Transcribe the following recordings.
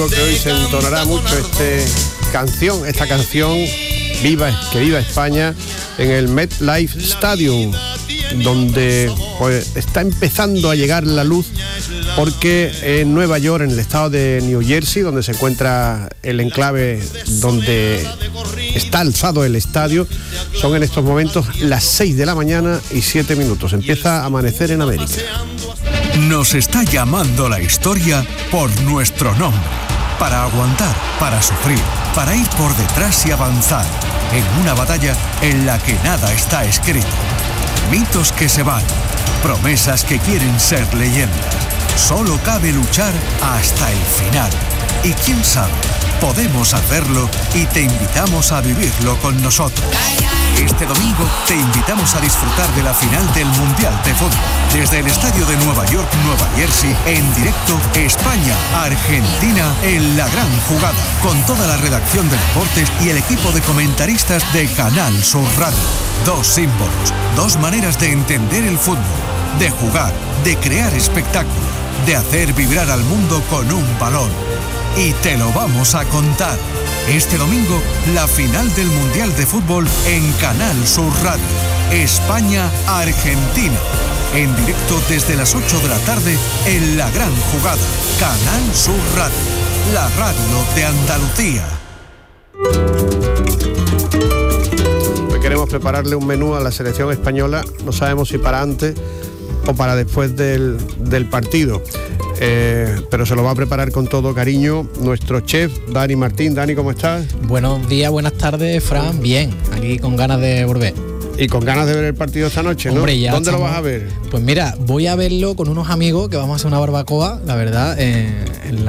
Que hoy se entonará mucho esta canción que viva España en el MetLife Stadium, donde pues está empezando a llegar la luz, porque en Nueva York, en el estado de New Jersey, donde se encuentra el enclave donde está alzado el estadio, son en estos momentos las 6 de la mañana y 7 minutos. Empieza a amanecer en América. Nos está llamando la historia por nuestro nombre, para aguantar, para sufrir, para ir por detrás y avanzar, en una batalla en la que nada está escrito. Mitos que se van, promesas que quieren ser leyendas. Solo cabe luchar hasta el final. Y quién sabe, podemos hacerlo y te invitamos a vivirlo con nosotros. Este domingo te invitamos a disfrutar de la final del Mundial de Fútbol. Desde el estadio de Nueva York, Nueva Jersey, en directo España-Argentina en la gran jugada. Con toda la redacción de deportes y el equipo de comentaristas de Canal Sur Radio. Dos símbolos, dos maneras de entender el fútbol, de jugar, de crear espectáculo, de hacer vibrar al mundo con un balón. Y te lo vamos a contar. Este domingo, la final del Mundial de Fútbol en Canal Sur Radio. España-Argentina. En directo desde las 8 de la tarde en la gran jugada. Canal Sur Radio. La radio de Andalucía. Hoy queremos prepararle un menú a la selección española. No sabemos si para antes o para después del partido. Pero se lo va a preparar con todo cariño nuestro chef Dani Martín. Dani, ¿cómo estás? Buenos días, buenas tardes, Fran. Bien, aquí con ganas de volver. Y con ganas de ver el partido esta noche, ¿no? Hombre, ya ¿Dónde lo vas a ver? Pues mira, voy a verlo con unos amigos que vamos a hacer una barbacoa, la verdad, en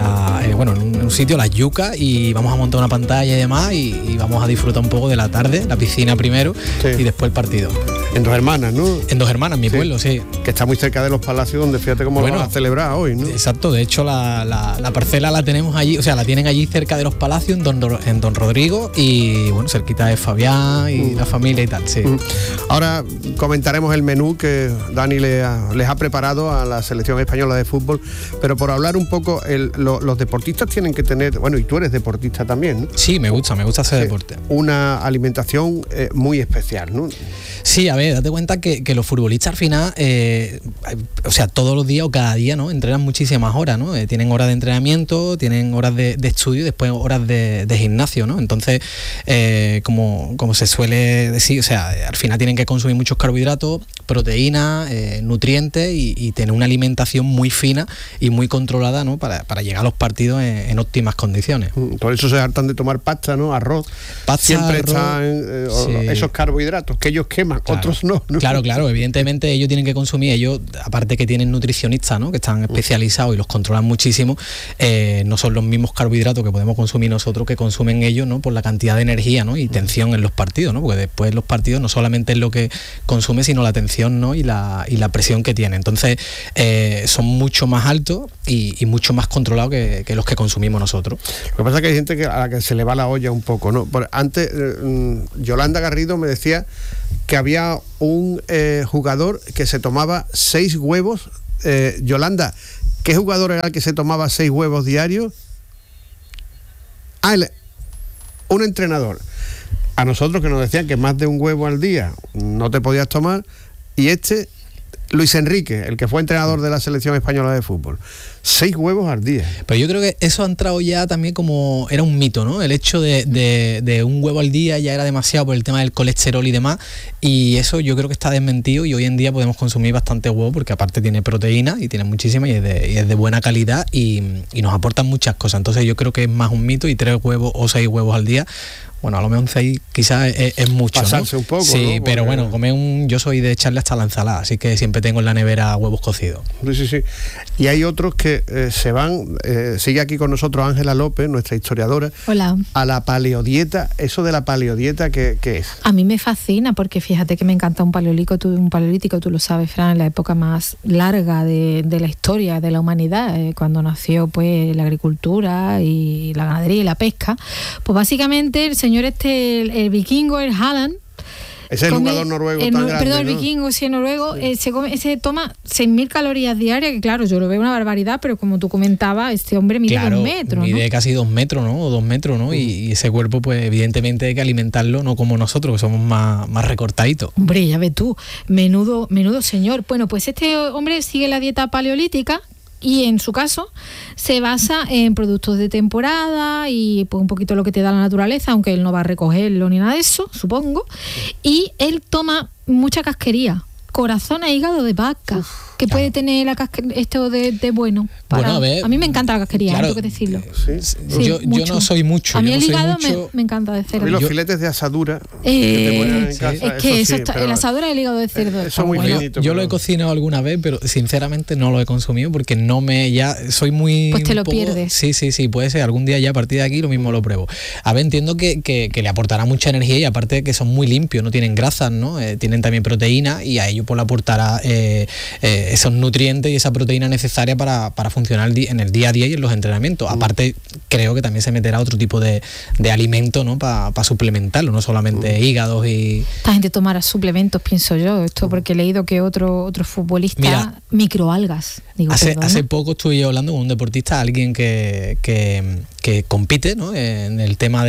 un sitio, Las Yucas, y vamos a montar una pantalla y demás, y vamos a disfrutar un poco de la tarde, la piscina primero, sí, y después el partido. En Dos Hermanas, ¿no? En Dos Hermanas, mi pueblo, sí. Que está muy cerca de los palacios, donde fíjate cómo lo van a celebrar hoy, ¿no? Exacto, de hecho la parcela la tenemos allí, o sea, la tienen allí cerca de los palacios, en Don Rodrigo, y bueno, cerquita de Fabián y la familia y tal, sí. Ahora comentaremos el menú que Dani les ha preparado a la selección española de fútbol, pero por hablar un poco, los deportistas tienen que tener, bueno, y tú eres deportista también, ¿no? Sí, me gusta hacer deporte. Una alimentación muy especial, ¿no? Sí, a ver, date cuenta que los futbolistas al final, o sea, todos los días o cada día, ¿no? Entrenan muchísimas horas, ¿no? Tienen horas de entrenamiento, tienen horas de estudio y después horas de gimnasio, ¿no? Entonces, como se suele decir, o sea, al final tienen que consumir muchos carbohidratos, proteínas, nutrientes y tener una alimentación muy fina y muy controlada, ¿no? Para llegar a los partidos en óptimas condiciones. Por eso se hartan de tomar pasta, ¿no? Arroz. Siempre están esos carbohidratos que ellos queman, claro, otros no. Claro, evidentemente ellos tienen que consumir, ellos, aparte que tienen nutricionistas, ¿no? Que están especializados y los controlan muchísimo, no son los mismos carbohidratos que podemos consumir nosotros que consumen ellos, ¿no? Por la cantidad de energía, ¿no? Y tensión en los partidos, ¿no? Porque después los partidos no solamente es lo que consume, sino la tensión, ¿no? y la presión que tiene. Entonces son mucho más altos y mucho más controlados que los que consumimos nosotros. Lo que pasa es que hay gente a la que se le va la olla un poco, ¿no? Antes Yolanda Garrido me decía que había un jugador que se tomaba 6 huevos. Yolanda, ¿qué jugador era el que se tomaba 6 huevos diarios? Un entrenador. A nosotros, que nos decían que más de un huevo al día no te podías tomar, y Luis Enrique, el que fue entrenador de la selección española de fútbol, 6 huevos al día. Pero yo creo que eso ha entrado ya también como, era un mito, ¿no? El hecho de un huevo al día ya era demasiado por el tema del colesterol y demás, y eso yo creo que está desmentido, y hoy en día podemos consumir bastante huevo, porque aparte tiene proteína y tiene muchísima, y es de buena calidad, y nos aportan muchas cosas. Entonces yo creo que es más un mito, y 3 huevos o 6 huevos al día, bueno, a lo mejor 6 quizás es mucho, pasarse, ¿no? Un poco, sí, ¿no? Pero bueno, yo soy de echarle hasta la ensalada, así que siempre tengo en la nevera huevos cocidos. Sí. Y hay otros que se van, sigue aquí con nosotros Ángela López, nuestra historiadora. Hola. A la paleodieta. ¿Eso de la paleodieta qué es? A mí me fascina, porque fíjate que me encanta un paleolítico, tú lo sabes, Fran, en la época más larga de la historia de la humanidad, cuando nació pues la agricultura y la ganadería y la pesca. Pues básicamente el señor el vikingo, el Haaland, Ese es el jugador noruego tan grande, perdón, el ¿no? vikingo, sí, el noruego, se toma 6.000 calorías diarias, que claro, yo lo veo una barbaridad, pero como tú comentabas, este hombre mide 2 metros, mide ¿no? casi 2 metros, ¿no? O 2 metros, ¿no? Y ese cuerpo, pues evidentemente hay que alimentarlo, no como nosotros, que somos más recortaditos. Hombre, ya ves tú, menudo señor. Bueno, pues este hombre sigue la dieta paleolítica, y en su caso se basa en productos de temporada y pues un poquito lo que te da la naturaleza, aunque él no va a recogerlo ni nada de eso, supongo. Y él toma mucha casquería, corazón e hígado de vaca. que puede tener la esto de bueno. Para, bueno, a ver, a mí me encanta la casquería, claro, tengo que decirlo. Sí, yo no soy mucho. A mí yo el no soy hígado mucho. me encanta de cerdo. A mí los filetes de asadura que te ponen en casa, es que eso sí, está, el asadura y el hígado de cerdo. Eso muy bueno. finito. Yo lo he cocinado alguna vez, pero sinceramente no lo he consumido porque no me ya soy muy. Pues te lo pierdes. Sí, puede ser. Algún día ya a partir de aquí lo mismo lo pruebo. A ver, entiendo que le aportará mucha energía y aparte de que son muy limpios, no tienen grasas, ¿no? Tienen también proteína y a ellos pues le aportará esos nutrientes y esa proteína necesaria para funcionar en el día a día y en los entrenamientos. Aparte, creo que también se meterá otro tipo de alimento, ¿no? Para suplementarlo, no solamente hígados y... Esta gente tomará suplementos, pienso yo, esto porque he leído que otro futbolista, mira, microalgas. Digo, hace poco estuve yo hablando con un deportista, alguien que compite, ¿no? En el tema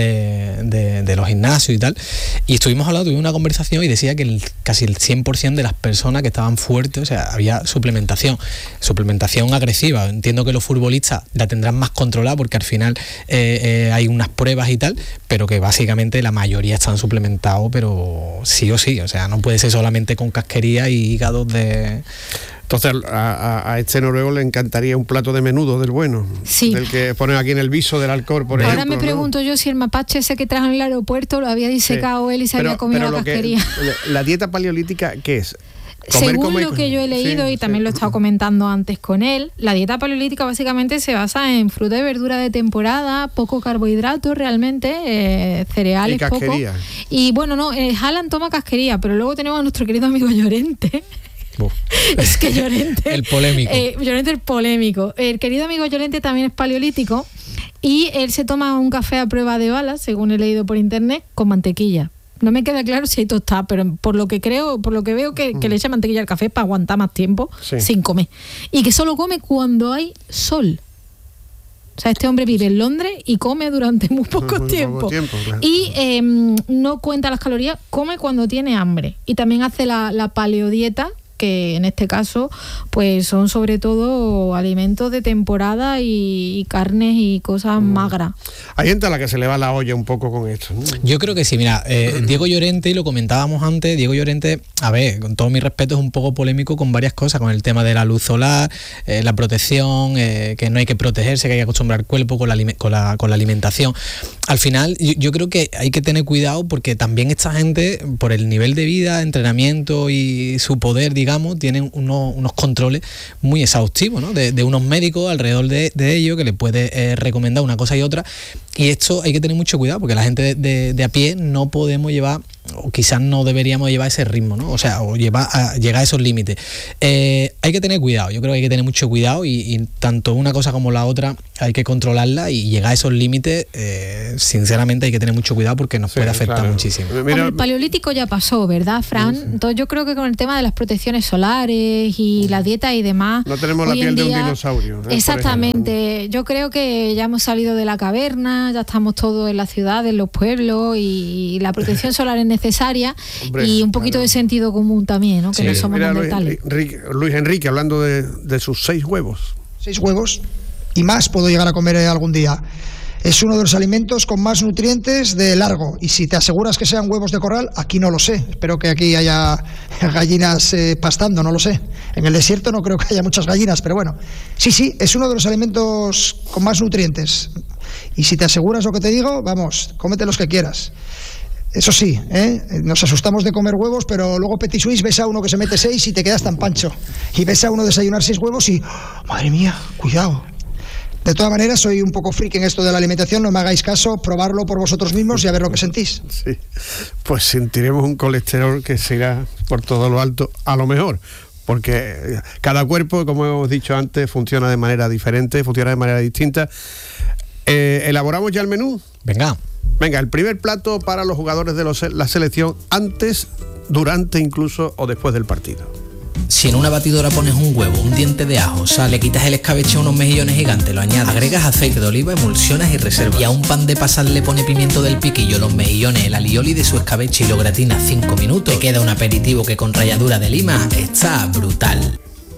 de los gimnasios y tal, y estuvimos hablando, tuvimos una conversación y decía que casi el 100% de las personas que estaban fuertes, o sea, había suplementación agresiva. Entiendo que los futbolistas la tendrán más controlada porque al final hay unas pruebas y tal, pero que básicamente la mayoría están suplementados, pero sí o sí, o sea, no puede ser solamente con casquería y hígados de... Entonces a este noruego le encantaría un plato de menudo del bueno, sí, del que ponen aquí en el viso del Alcor, por ejemplo. Ahora me pregunto yo si el mapache ese que trajo en el aeropuerto lo había disecado él y se había comido la casquería. La dieta paleolítica, ¿qué es? Según lo que yo he leído y también lo he estado comentando antes con él, la dieta paleolítica básicamente se basa en fruta y verdura de temporada, poco carbohidrato realmente, cereales, y poco. Y bueno, no, Haaland toma casquería, pero luego tenemos a nuestro querido amigo Llorente. Es que Llorente... el polémico. Llorente el polémico. El querido amigo Llorente también es paleolítico y él se toma un café a prueba de balas, según he leído por internet, con mantequilla. No me queda claro si hay tostada, pero por lo que veo que le echa mantequilla al café para aguantar más tiempo sin comer. Y que solo come cuando hay sol. O sea, este hombre vive en Londres y come durante muy poco tiempo. Claro. Y no cuenta las calorías, come cuando tiene hambre. Y también hace la paleodieta, que en este caso pues son sobre todo alimentos de temporada y carnes y cosas magras. Hay gente a la que se le va la olla un poco con esto, ¿no? Yo creo que sí, mira, Diego Llorente, y lo comentábamos antes, Diego Llorente, a ver, con todo mi respeto, es un poco polémico con varias cosas, con el tema de la luz solar, la protección, que no hay que protegerse, que hay que acostumbrar el cuerpo con la alimentación. Al final, yo creo que hay que tener cuidado porque también esta gente, por el nivel de vida, entrenamiento y su poder, digamos, tienen unos controles muy exhaustivos, ¿no? De unos médicos alrededor de ellos que les puede recomendar una cosa y otra, y esto hay que tener mucho cuidado porque la gente de a pie no podemos llevar, o quizás no deberíamos llevar ese ritmo, ¿no? O sea, o llegar a esos límites. Hay que tener cuidado, yo creo que hay que tener mucho cuidado y tanto una cosa como la otra hay que controlarla y llegar a esos límites, sinceramente hay que tener mucho cuidado porque nos puede afectar muchísimo. Mira, el paleolítico ya pasó, ¿verdad, Fran? Sí. Entonces yo creo que con el tema de las protecciones solares y la dieta y demás... No tenemos la piel de un dinosaurio. Exactamente. Yo creo que ya hemos salido de la caverna, ya estamos todos en la ciudad, en los pueblos y la protección solar es necesaria. Hombre, y un poquito de sentido común también, ¿no? Que no somos mentales. Luis Enrique, hablando de sus 6 huevos. 6 huevos y más puedo llegar a comer algún día. Es uno de los alimentos con más nutrientes de largo. Y si te aseguras que sean huevos de corral, aquí no lo sé. Espero que aquí haya gallinas pastando, no lo sé. En el desierto no creo que haya muchas gallinas, pero bueno. Sí, es uno de los alimentos con más nutrientes. Y si te aseguras lo que te digo, vamos, cómete los que quieras. Eso sí, nos asustamos de comer huevos, pero luego Petit Suisse ves a uno que se mete 6 y te quedas tan pancho. Y ves a uno desayunar 6 huevos y... ¡Oh, madre mía, cuidado! De todas maneras, soy un poco friki en esto de la alimentación, no me hagáis caso, probarlo por vosotros mismos y a ver lo que sentís. Sí, pues sentiremos un colesterol que se irá por todo lo alto, a lo mejor, porque cada cuerpo, como hemos dicho antes, funciona de manera diferente, funciona de manera distinta. ¿Elaboramos ya el menú? Venga, el primer plato para los jugadores de la selección antes durante incluso o después del partido. Si en una batidora pones un huevo, un diente de ajo, sal, le quitas el escabeche a unos mejillones gigantes, lo añades, agregas aceite de oliva, emulsionas y reservas. Y a un pan de pasas le pone pimiento del piquillo, los mejillones, el alioli de su escabeche y lo gratinas 5 minutos. Te queda un aperitivo que con ralladura de lima está brutal.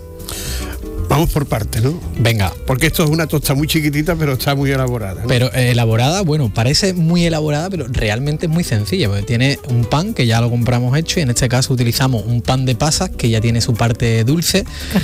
Vamos por partes, ¿no? Venga. Porque esto es una tosta muy chiquitita, pero está muy elaborada, ¿no? Pero elaborada, bueno, parece muy elaborada, pero realmente es muy sencilla, porque tiene un pan que ya lo compramos hecho y en este caso utilizamos un pan de pasas que ya tiene su parte dulce. Qué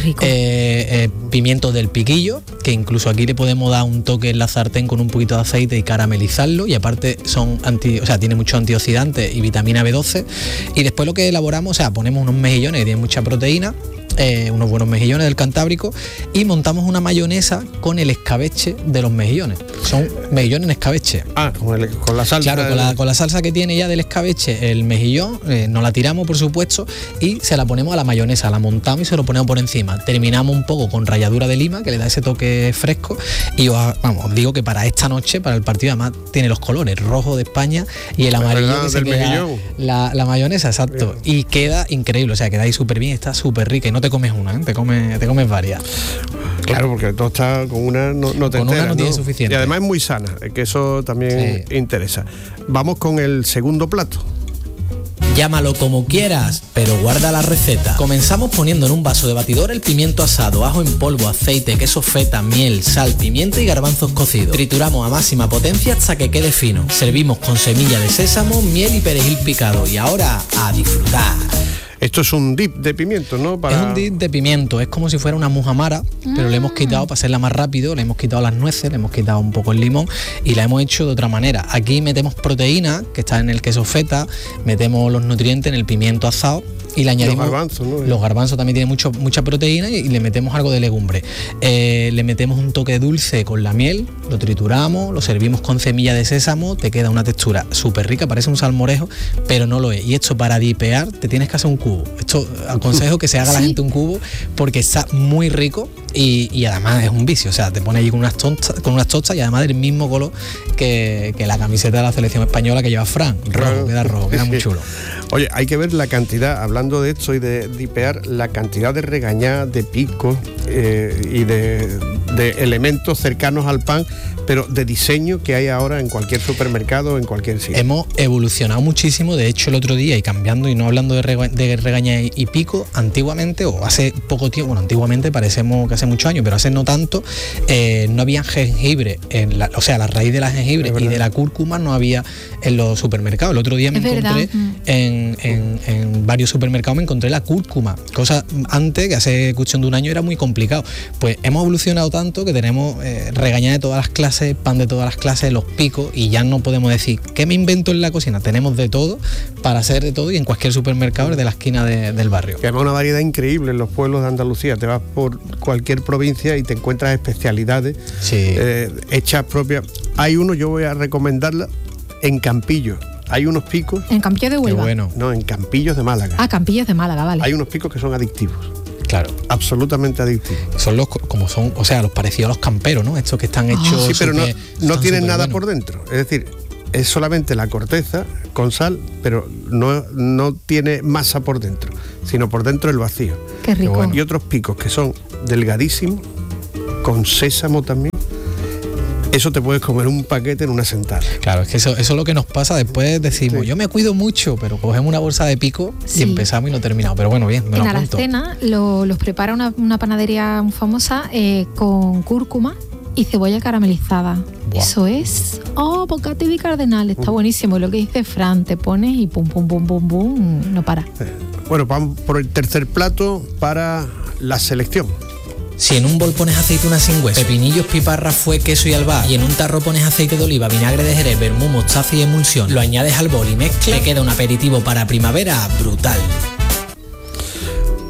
rico. Pimiento del piquillo, que incluso aquí le podemos dar un toque en la sartén con un poquito de aceite y caramelizarlo, y aparte tiene mucho antioxidante y vitamina B12. Y después lo que elaboramos, ponemos unos mejillones que tienen mucha proteína, unos buenos mejillones del Cantábrico, y montamos una mayonesa con el escabeche de los mejillones. Son mejillones en escabeche. Con la salsa. Claro, con la salsa que tiene ya del escabeche el mejillón, nos la tiramos por supuesto y se la ponemos a la mayonesa, la montamos y se lo ponemos por encima. Terminamos un poco con ralladura de lima, que le da ese toque fresco, y os digo que para esta noche, para el partido, además tiene los colores rojo de España y el amarillo que se queda la mayonesa, exacto. Bien. Y queda increíble, queda ahí súper bien, está súper rica y no te comes una, te comes varias. Claro, porque todo está con una no te con enteras, una no tiene suficiente. Y además es muy sana, que eso también interesa. Vamos con el segundo plato. Llámalo como quieras, pero guarda la receta. Comenzamos poniendo en un vaso de batidora el pimiento asado, ajo en polvo, aceite, queso feta, miel, sal, pimienta y garbanzos cocidos. Trituramos a máxima potencia hasta que quede fino. Servimos con semilla de sésamo, miel y perejil picado. Y ahora, a disfrutar. Esto es un dip de pimiento, ¿no? Es un dip de pimiento, es como si fuera una mujamara, pero le hemos quitado, para hacerla más rápido, le hemos quitado las nueces, le hemos quitado un poco el limón y la hemos hecho de otra manera. Aquí metemos proteína, que está en el queso feta, metemos los nutrientes en el pimiento asado y le añadimos... Los garbanzos, ¿no? Los garbanzos también tienen mucha proteína y le metemos algo de legumbre. Le metemos un toque dulce con la miel, lo trituramos, lo servimos con semilla de sésamo, te queda una textura súper rica, parece un salmorejo, pero no lo es. Y esto para dipear te tienes que hacer un cubo. Esto aconsejo que se haga la gente un cubo porque está muy rico y además es un vicio. Te pone allí con unas tostas y además del mismo color que la camiseta de la selección española que lleva Fran. Rojo, queda muy chulo. Oye, hay que ver la cantidad, hablando de esto y de dipear, la cantidad de regañadas, de picos y de elementos cercanos al pan, pero de diseño que hay ahora en cualquier supermercado, en cualquier sitio. Hemos evolucionado muchísimo, de hecho el otro día, y cambiando y no hablando de regaña y pico, antiguamente o hace poco tiempo, antiguamente parecemos que hace muchos años, pero hace no tanto, no había jengibre, la raíz de la jengibre y de la cúrcuma no había en los supermercados. El otro día me encontré en varios supermercados, me encontré la cúrcuma, cosa antes, que hace cuestión de un año era muy complicado. Pues hemos evolucionado tanto que tenemos regaña de todas las clases, pan de todas las clases, los picos, y ya no podemos decir ¿qué me invento en la cocina? Tenemos de todo para hacer de todo y en cualquier supermercado de la esquina del barrio. Que además una variedad increíble en los pueblos de Andalucía. Te vas por cualquier provincia y te encuentras especialidades hechas propias. Hay uno, yo voy a recomendarla, en Campillos. Hay unos picos. ¿En Campillos de Huelva? Qué bueno. No, en Campillos de Málaga. Campillos de Málaga, vale. Hay unos picos que son adictivos. Claro. Absolutamente adictivos. Son los parecidos a los camperos, ¿no? Estos que están hechos... Sí, pero no tienen nada por dentro. Es decir, es solamente la corteza con sal, pero no tiene masa por dentro, sino por dentro el vacío. Qué rico. Bueno. Y otros picos que son delgadísimos, con sésamo también. Eso te puedes comer un paquete en una sentada. Claro, es que eso es lo que nos pasa después. Decimos, yo me cuido mucho, pero cogemos una bolsa de pico y empezamos y no terminamos. Pero bueno, bien, me lo apunto. En Aracena los prepara una panadería muy famosa con cúrcuma y cebolla caramelizada. Buah. Eso es bocata de cardenal, está buenísimo. Y lo que dice Fran, te pones y pum, pum, pum, pum, pum, no para. Bueno, vamos por el tercer plato para la selección. Si en un bol pones aceitunas sin hueso, pepinillos, piparras, fue queso y albahaca, y en un tarro pones aceite de oliva, vinagre de jerez, vermú, mostaza y emulsión, lo añades al bol y mezclas, te queda un aperitivo para primavera brutal.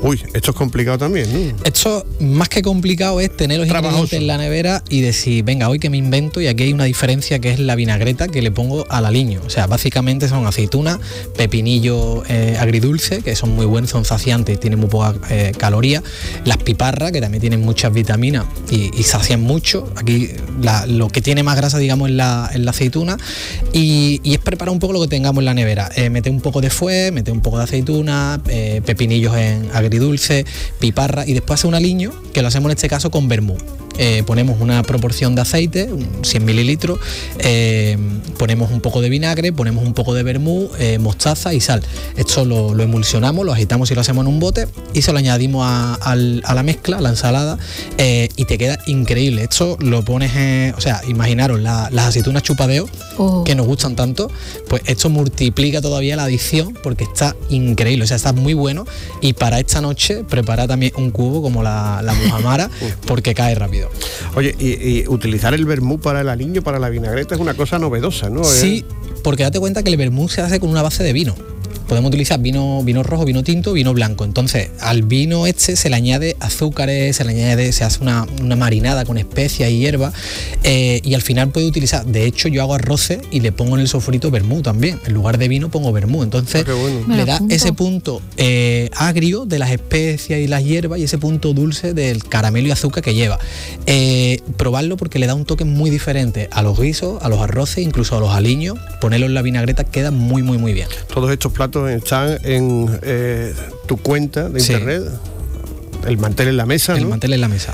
Uy, esto es complicado también, ¿no? Esto, más que complicado, es tener los ingredientes en la nevera y decir, venga, hoy que me invento, y aquí hay una diferencia que es la vinagreta que le pongo al aliño. O sea, básicamente son aceitunas, pepinillo agridulce, que son muy buenos, son saciantes y tienen muy poca caloría. Las piparras, que también tienen muchas vitaminas y sacian mucho. Aquí lo que tiene más grasa, digamos, es la aceituna. Y es preparar un poco lo que tengamos en la nevera. Mete un poco de fuet, mete un poco de aceituna, pepinillos en agridulce, piparra, y después hace un aliño, que lo hacemos en este caso con vermú. Ponemos una proporción de aceite, 100 mililitros, ponemos un poco de vinagre, ponemos un poco de vermú, mostaza y sal. Esto lo emulsionamos, lo agitamos y lo hacemos en un bote y se lo añadimos a la mezcla, a la ensalada, y te queda increíble. Esto lo pones, o sea, imaginaros las aceitunas chupadeo, que nos gustan tanto, pues esto multiplica todavía la adición porque está increíble, o sea, está muy bueno. Y para esta noche prepara también un cubo como la mujamara, porque cae rápido. Oye, y utilizar el vermú para el aliño, para la vinagreta, es una cosa novedosa, ¿no? Sí, porque date cuenta que el vermú se hace con una base de vino. Podemos utilizar vino rojo, vino tinto, vino blanco. Entonces, al vino se le añade azúcares, se hace una marinada con especias y hierbas, y al final puede utilizar, de hecho yo hago arroces y le pongo en el sofrito vermú también. En lugar de vino pongo vermú. Entonces le da ese punto agrio de las especias y las hierbas y ese punto dulce del caramelo y azúcar que lleva. Probarlo porque le da un toque muy diferente a los guisos, a los arroces, incluso a los aliños. Ponerlo en la vinagreta queda muy, muy, muy bien. Todos estos platos están en tu cuenta de internet. El mantel en la mesa, ¿no? El mantel en la mesa.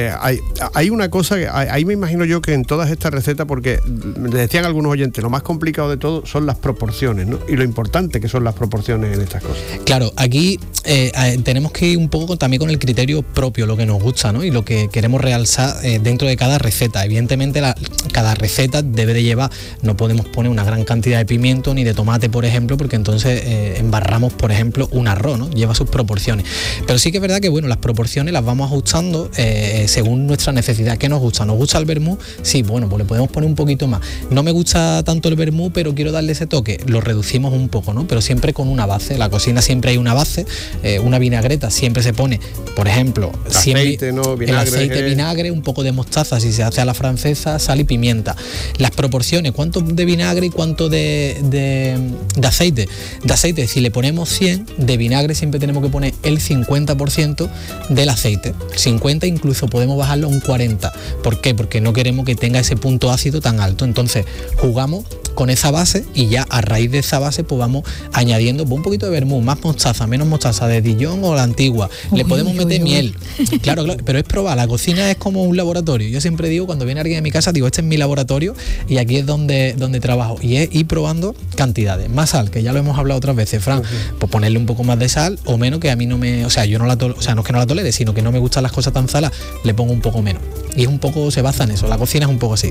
Hay una cosa que ahí me imagino yo que en todas estas recetas, porque le decían algunos oyentes, lo más complicado de todo son las proporciones, ¿no? Y lo importante que son las proporciones en estas cosas. Claro, aquí tenemos que ir un poco también con el criterio propio, lo que nos gusta, ¿no? Y lo que queremos realzar dentro de cada receta. Evidentemente cada receta debe de llevar, no podemos poner una gran cantidad de pimiento ni de tomate, por ejemplo, porque entonces embarramos, por ejemplo, un arroz, ¿no? Lleva sus proporciones. Pero sí que es verdad que, bueno, las proporciones las vamos ajustando según nuestra necesidad. ¿Qué nos gusta? ¿Nos gusta el vermú? Sí, bueno, pues le podemos poner un poquito más. No me gusta tanto el vermú, pero quiero darle ese toque. Lo reducimos un poco, ¿no? Pero siempre con una base. En la cocina siempre hay una base. Una vinagreta siempre se pone, por ejemplo, aceite, ¿no? Vinagre, el aceite, vinagre, un poco de mostaza, si se hace a la francesa, sal y pimienta. Las proporciones, cuánto de vinagre y cuánto de aceite. De aceite, si le ponemos 100, de vinagre siempre tenemos que poner el 50% del aceite. 50 incluso podemos bajarlo a un 40. ¿Por qué? Porque no queremos que tenga ese punto ácido tan alto. Entonces jugamos con esa base y ya a raíz de esa base pues vamos añadiendo un poquito de vermú, más mostaza, menos mostaza, de Dijon o la antigua. Le podemos meter miel. Claro, pero es probar. La cocina es como un laboratorio. Yo siempre digo, cuando viene alguien a mi casa, digo, este es mi laboratorio y aquí es donde trabajo. Y es ir probando cantidades. Más sal, que ya lo hemos hablado otras veces, Fran, pues ponerle un poco más de sal o menos, que a mí no me... O sea, yo no la no es que no la tolere, sino que no me gustan las cosas tan saladas, le pongo un poco menos. Y es un poco, se basa en eso. La cocina es un poco así.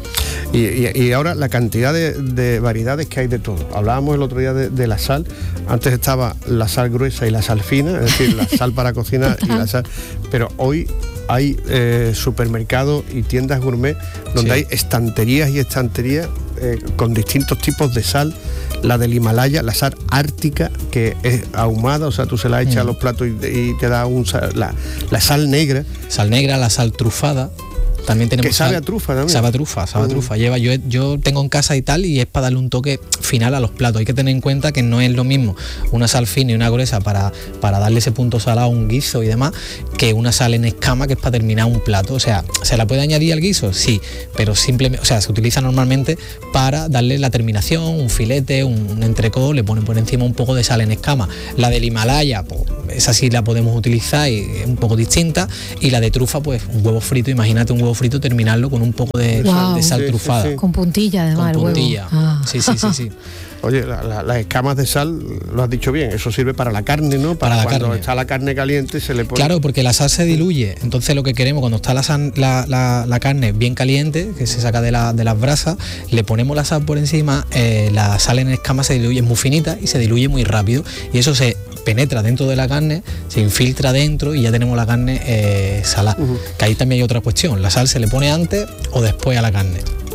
Y ahora la cantidad de variedades que hay de todo. Hablábamos el otro día de la sal. Antes estaba la sal gruesa y la sal fina, es decir, la sal para cocinar y la sal. Pero hoy hay supermercados y tiendas gourmet donde hay estanterías y estanterías con distintos tipos de sal. La del Himalaya, la sal ártica, que es ahumada, o sea, tú se la echas a los platos y te da la sal negra. Sal negra, la sal trufada. También tenemos que sabe a trufa también. Sabe a trufa. Lleva, yo tengo en casa y tal, y es para darle un toque final a los platos. Hay que tener en cuenta que no es lo mismo una sal fina y una gruesa para darle ese punto salado a un guiso y demás, que una sal en escama que es para terminar un plato. O sea, ¿se la puede añadir al guiso? Sí, pero simplemente, o sea, se utiliza normalmente para darle la terminación, un filete, un entrecot, le ponen por encima un poco de sal en escama. La del Himalaya, pues esa sí la podemos utilizar y es un poco distinta. Y la de trufa, pues un huevo frito, imagínate un huevo frito, terminarlo con un poco de sal trufada. Sí. Con puntilla además. Con puntilla. Sí. Oye, las escamas de sal, lo has dicho bien, eso sirve para la carne, ¿no? Para cuando carne. Está la carne caliente se le pone... Claro, porque la sal se diluye. Entonces lo que queremos, cuando está la carne bien caliente, que se saca de las brasas, le ponemos la sal por encima, la sal en escama se diluye, es muy finita y se diluye muy rápido. Y eso se penetra dentro de la carne, se infiltra dentro y ya tenemos la carne salada. Que ahí también hay otra cuestión, la sal se le pone antes o después a la carne.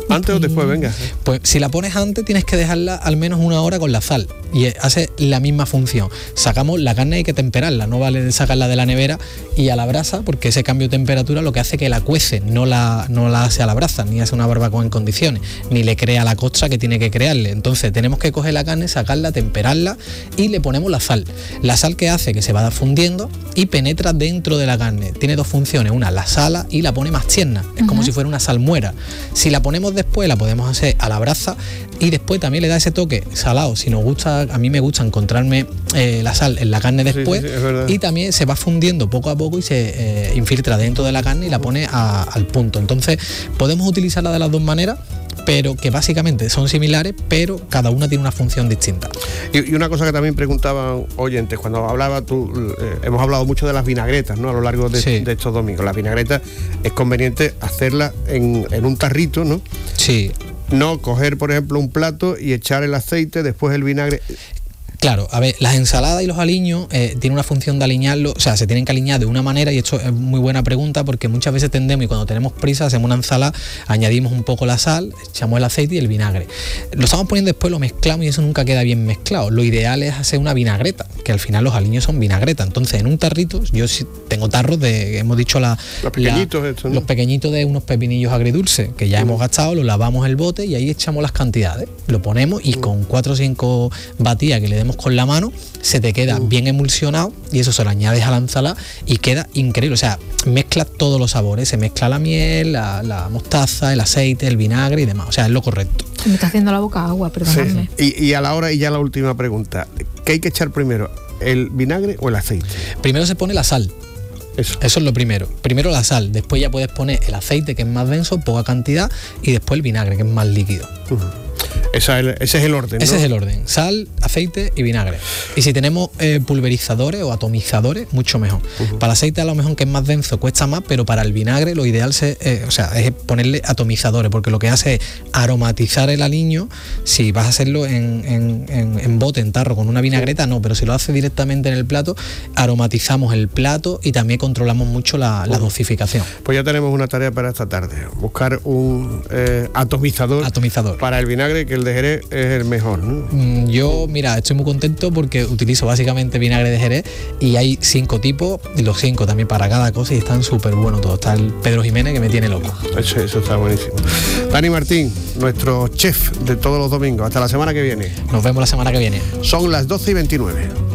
¿Antes o después? Venga. Pues si la pones antes tienes que dejarla al menos 1 hora con la sal y hace la misma función. Sacamos la carne, hay que temperarla, no vale sacarla de la nevera y a la brasa, porque ese cambio de temperatura lo que hace que la cuece, no la hace a la brasa, ni hace una barbacoa en condiciones, ni le crea la costra que tiene que crearle. Entonces tenemos que coger la carne, sacarla, temperarla y le ponemos la sal. La sal que hace que se vaya fundiendo y penetra dentro de la carne. Tiene 2 funciones, una la sala y la pone más tierna, es como si fuera una salmuera. Si la ponemos después la podemos hacer a la brasa y después también le da ese toque salado. Si nos gusta, a mí me gusta encontrarme la sal en la carne después, y también se va fundiendo poco a poco y se infiltra dentro de la carne y la pone al punto. Entonces podemos utilizarla de las 2 maneras, pero que básicamente son similares, pero cada una tiene una función distinta. Y una cosa que también preguntaban oyentes, cuando hablaba tú, hemos hablado mucho de las vinagretas, ¿no? A lo largo de estos domingos. Las vinagretas es conveniente hacerlas en un tarrito, ¿no? Sí. No coger, por ejemplo, un plato y echar el aceite, después el vinagre. Claro, a ver, las ensaladas y los aliños tienen una función de aliñarlo, o sea, se tienen que aliñar de una manera, y esto es muy buena pregunta porque muchas veces tendemos, y cuando tenemos prisa hacemos una ensalada, añadimos un poco la sal, echamos el aceite y el vinagre. Lo estamos poniendo después, lo mezclamos y eso nunca queda bien mezclado. Lo ideal es hacer una vinagreta, que al final los aliños son vinagreta. Entonces en un tarrito, yo sí tengo tarros de, hemos dicho los pequeñitos, ¿no? Los pequeñitos de unos pepinillos agridulces que ya hemos gastado, lo lavamos el bote y ahí echamos las cantidades, lo ponemos y con 4 o 5 batidas que le demos con la mano, se te queda bien emulsionado y eso se lo añades a la ensalada y queda increíble. O sea, mezclas todos los sabores, se mezcla la miel, la mostaza, el aceite, el vinagre y demás. O sea, es lo correcto. Me está haciendo la boca agua, perdonadme. Sí. Y a la hora, y ya la última pregunta, ¿qué hay que echar primero? ¿El vinagre o el aceite? Primero se pone la sal. Eso es lo primero. Primero la sal, después ya puedes poner el aceite, que es más denso, poca cantidad, y después el vinagre, que es más líquido. Ese es el orden, ¿no? Ese es el orden: sal, aceite y vinagre. Y si tenemos pulverizadores o atomizadores, mucho mejor. Para el aceite a lo mejor, que es más denso, cuesta más, pero para el vinagre lo ideal es ponerle atomizadores, porque lo que hace es aromatizar el aliño. Si vas a hacerlo en bote, en tarro, con una vinagreta, no, pero si lo haces directamente en el plato, aromatizamos el plato y también controlamos mucho la dosificación. Pues ya tenemos una tarea para esta tarde: buscar un atomizador para el vinagre, que el de Jerez es el mejor, ¿no? Yo, mira, estoy muy contento porque utilizo básicamente vinagre de Jerez y hay 5 tipos, y los 5 también para cada cosa, y están súper buenos todos. Está el Pedro Jiménez, que me tiene loco. Eso está buenísimo. Dani Martín, nuestro chef de todos los domingos. Hasta la semana que viene. Nos vemos la semana que viene. Son las 12:29.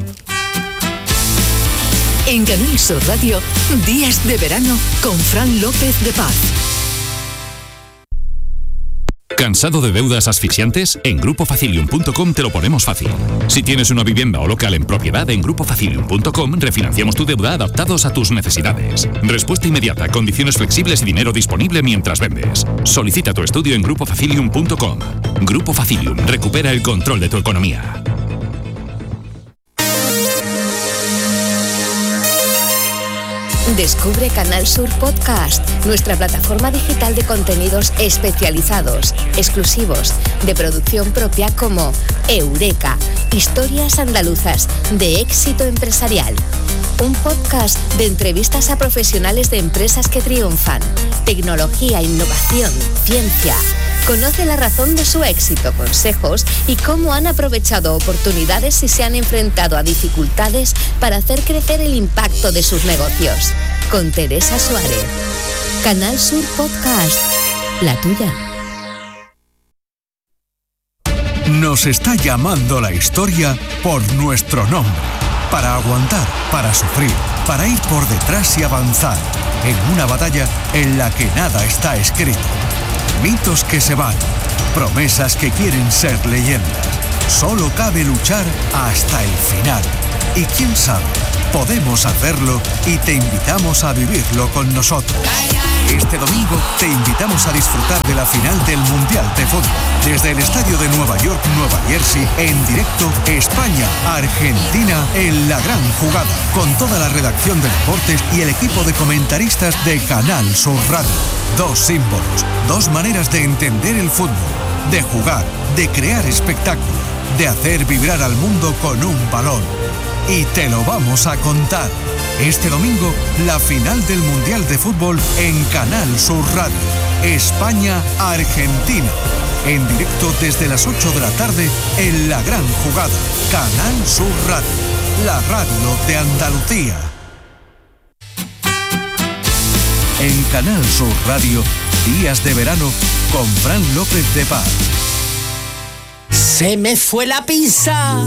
En Canal Sur Radio, Días de Verano con Fran López de Paz. ¿Cansado de deudas asfixiantes? En GrupoFacilium.com te lo ponemos fácil. Si tienes una vivienda o local en propiedad, en GrupoFacilium.com refinanciamos tu deuda adaptados a tus necesidades. Respuesta inmediata, condiciones flexibles y dinero disponible mientras vendes. Solicita tu estudio en GrupoFacilium.com. Grupo Facilium, recupera el control de tu economía. Descubre Canal Sur Podcast, nuestra plataforma digital de contenidos especializados, exclusivos, de producción propia, como Eureka, historias andaluzas de éxito empresarial. Un podcast de entrevistas a profesionales de empresas que triunfan, tecnología, innovación, ciencia. Conoce la razón de su éxito, consejos y cómo han aprovechado oportunidades y se han enfrentado a dificultades para hacer crecer el impacto de sus negocios. Con Teresa Suárez. Canal Sur Podcast, la tuya. Nos está llamando la historia por nuestro nombre. Para aguantar, para sufrir, para ir por detrás y avanzar. En una batalla en la que nada está escrito. Mitos que se van, promesas que quieren ser leyendas. Solo cabe luchar hasta el final. Y quién sabe, podemos hacerlo y te invitamos a vivirlo con nosotros. Este domingo te invitamos a disfrutar de la final del Mundial de Fútbol. Desde el estadio de Nueva York, Nueva Jersey, en directo, España-Argentina en la gran jugada. Con toda la redacción de deportes y el equipo de comentaristas de Canal Sur Radio. 2 símbolos, 2 maneras de entender el fútbol, de jugar, de crear espectáculo, de hacer vibrar al mundo con un balón. Y te lo vamos a contar. Este domingo, la final del Mundial de Fútbol en Canal Sur Radio. España-Argentina. En directo desde las 8 de la tarde en La Gran Jugada. Canal Sur Radio, la radio de Andalucía. En Canal Sur Radio, Días de Verano con Fran López de Paz. Se me fue la pinza.